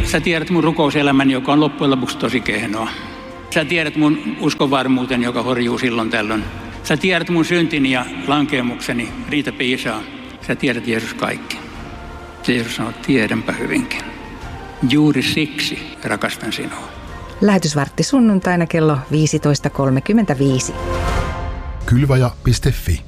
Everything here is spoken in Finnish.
Sä tiedät mun rukouselämäni, joka on loppujen lopuksi tosi kehnoa. Sä tiedät mun uskonvarmuuteni, joka horjuu silloin tällöin. Sä tiedät mun syntini ja lankeemukseni, Riita Piisaa. Sä tiedät, Jeesus, kaikki. Jeesus sanoi, tiedänpä hyvinkin. Juuri siksi rakastan sinua. Lähetysvartti sunnuntaina kello 15.35. Kylvaja.fi